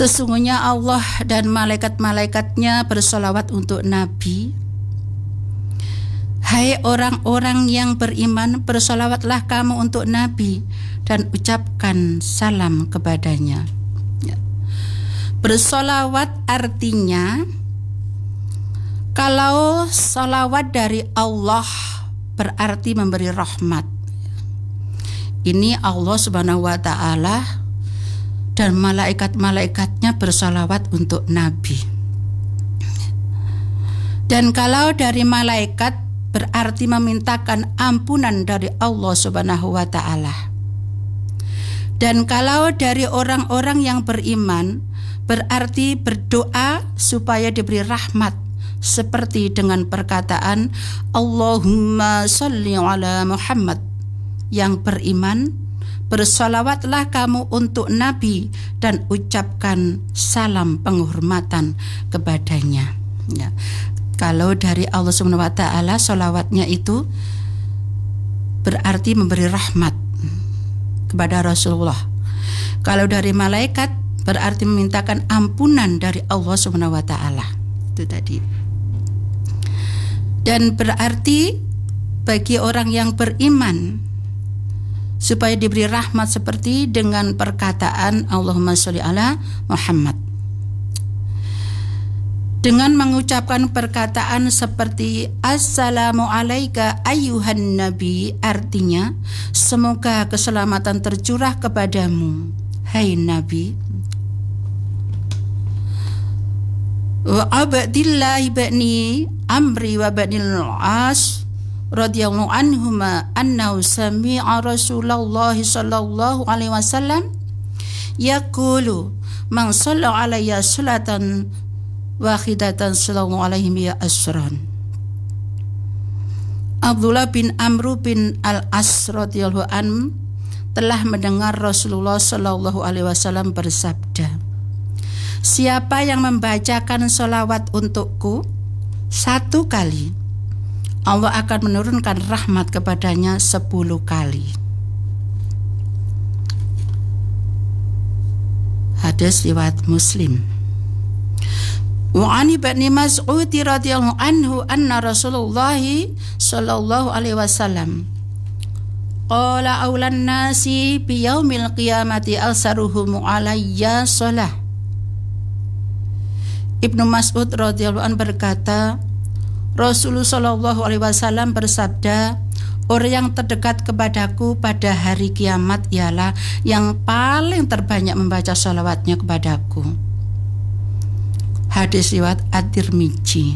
Sesungguhnya Allah dan malaikat-malaikatnya bersolawat untuk Nabi. Hai orang-orang yang beriman, bersolawatlah kamu untuk Nabi dan ucapkan salam kepadanya. Bersolawat artinya, kalau solawat dari Allah berarti memberi rahmat. Ini Allah Subhanahu wa ta'ala dan malaikat-malaikatnya bersolawat untuk Nabi. Dan kalau dari malaikat berarti memintakan ampunan dari Allah Subhanahu wa ta'ala. Dan kalau dari orang-orang yang beriman berarti berdoa supaya diberi rahmat, seperti dengan perkataan Allahumma sholli ala Muhammad. Yang beriman, bersolawatlah kamu untuk Nabi dan ucapkan salam penghormatan kepadanya. Ya. Kalau dari Allah Subhanahu wa ta'ala, solawatnya itu berarti memberi rahmat kepada Rasulullah. Kalau dari malaikat berarti memintakan ampunan dari Allah Subhanahu wa ta'ala. Itu tadi. Dan berarti bagi orang yang beriman supaya diberi rahmat seperti dengan perkataan Allahumma sholli ala Muhammad. Dengan mengucapkan perkataan seperti Assalamu alayka ayyuhan nabi, artinya semoga keselamatan tercurah kepadamu, hai Nabi. Wa abdillahi bani amri wa banil as radhiyallahu anhuma annahu sami'a Rasulullah sallallahu alaihi wasallam yaqulu man shalla alayya salatan wahidatan sallallahu alaihi ya asran. Abdullah bin Amr bin Al-As radhiyallahu anhu telah mendengar Rasulullah sallallahu alaihi wasallam bersabda, siapa yang membacakan sholawat untukku 1 kali, Allah akan menurunkan rahmat kepadanya 10 kali. Hadis riwayat Muslim. Wa ani Ibnu Mas'ud radhiyallahu anhu anna Rasulullah sallallahu alaihi wasallam qala aulan nasi bi yaumil qiyamati alsaruhum alayya shalah. Ibnu Mas'ud radhiyallahu anhu berkata, Rasulullah Shallallahu alaihi wasallam bersabda, orang yang terdekat kepadaku pada hari kiamat ialah yang paling terbanyak membaca sholawatnya kepadaku. Hadis riwayat At-Tirmidzi.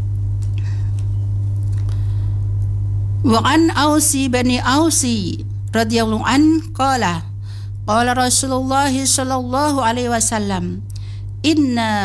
Wa an Ausi bani Ausi radhiyallahu an qala Rasulullah Shallallahu alaihi wasallam, inna